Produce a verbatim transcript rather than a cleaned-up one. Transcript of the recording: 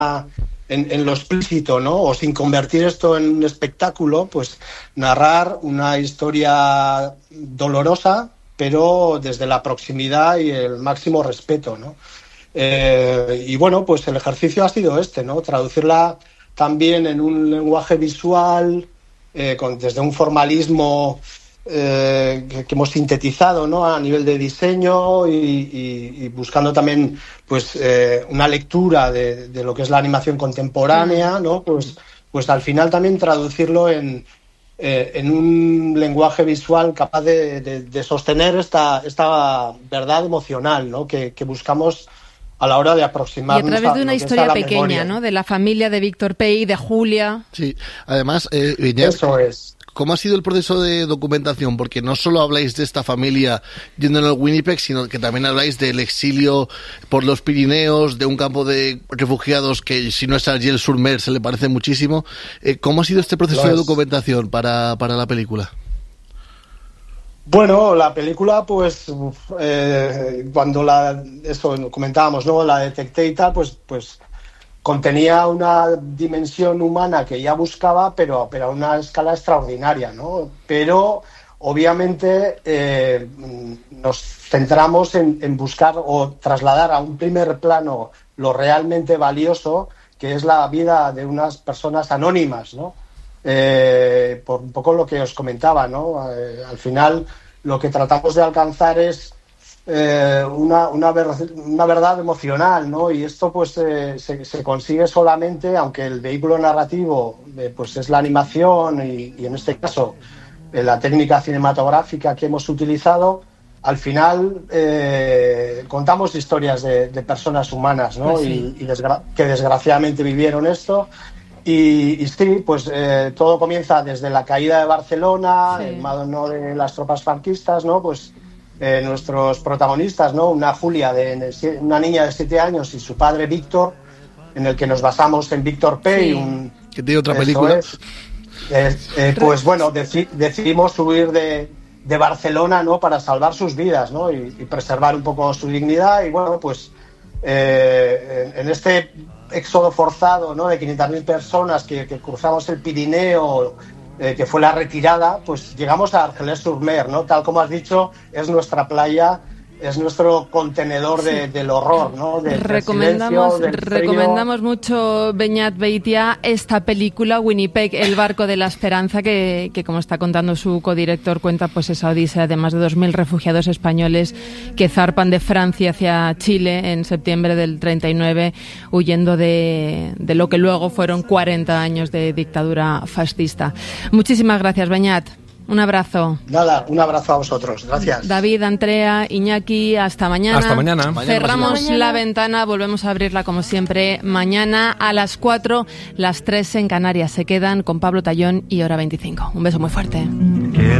en, en lo explícito, ¿no? O sin convertir esto en un espectáculo, pues narrar una historia dolorosa, pero desde la proximidad y el máximo respeto, ¿no? Eh, y bueno, pues el ejercicio ha sido este, ¿no? Traducirla también en un lenguaje visual, eh, con, desde un formalismo eh, que, que hemos sintetizado, ¿no? A nivel de diseño y, y, y buscando también pues eh, una lectura de, de lo que es la animación contemporánea, ¿no? Pues, pues al final también traducirlo en, eh, en un lenguaje visual capaz de, de, de sostener esta, esta verdad emocional, ¿no? Que, que buscamos a la hora de aproximarnos. Y a través de una historia pequeña, memoria, ¿no? De la familia de Víctor Pey, de Julia. Sí, además, eh, Viñas, eso es. ¿Cómo ha sido el proceso de documentación? Porque no solo habláis de esta familia yendo en el Winnipeg, sino que también habláis del exilio por los Pirineos, de un campo de refugiados que, si no es Argel-sur-Mer, se le parece muchísimo. Eh, ¿Cómo ha sido este proceso de documentación para, para la película? Bueno, la película, pues, eh, cuando la, eso comentábamos, ¿no? La detecté y tal, pues, pues contenía una dimensión humana que ya buscaba, pero, pero a una escala extraordinaria, ¿no? Pero, obviamente, eh, nos centramos en, en buscar o trasladar a un primer plano lo realmente valioso, que es la vida de unas personas anónimas, ¿no? Eh, por un poco lo que os comentaba, ¿no? Eh, al final lo que tratamos de alcanzar es eh, una, una, ver, una verdad emocional, ¿no? Y esto pues eh, se, se consigue solamente, aunque el vehículo narrativo eh, pues es la animación y, y en este caso eh, la técnica cinematográfica que hemos utilizado, al final eh, contamos historias de, de personas humanas, ¿no? Pues sí. Y, y desgra- que desgraciadamente vivieron esto. Y, y sí, pues eh, todo comienza desde la caída de Barcelona, sí. El mano de las tropas franquistas, ¿no? Pues eh, nuestros protagonistas, ¿no? Una Julia, de, de, una niña de siete años y su padre Víctor, en el que nos basamos en Víctor Pey. Sí. Un, que tiene otra película. Es, eh, eh, pues bueno, deci- decidimos huir de, de Barcelona, ¿no? Para salvar sus vidas, ¿no? Y, y preservar un poco su dignidad. Y bueno, pues eh, en, en este éxodo forzado, ¿no? De quinientas mil personas que, que cruzamos el Pirineo, eh, que fue la retirada, pues llegamos a Argelès-sur-Mer, ¿no? Tal como has dicho, es nuestra playa, es nuestro contenedor de, del horror, ¿no? De, recomendamos del silencio, del recomendamos mucho, Beñat Beitia, esta película Winnipeg, el barco de la esperanza, que, que como está contando su codirector, cuenta pues esa odisea de más de dos mil refugiados españoles que zarpan de Francia hacia Chile en septiembre del treinta y nueve, huyendo de, de lo que luego fueron cuarenta años de dictadura fascista. Muchísimas gracias, Beñat. Un abrazo. Nada, un abrazo a vosotros. Gracias. David, Andrea, Iñaki, hasta mañana. Hasta mañana. Cerramos mañana. la ventana, volvemos a abrirla como siempre mañana a las cuatro, las tres en Canarias. Se quedan con Pablo Tallón y Hora veinticinco. Un beso muy fuerte.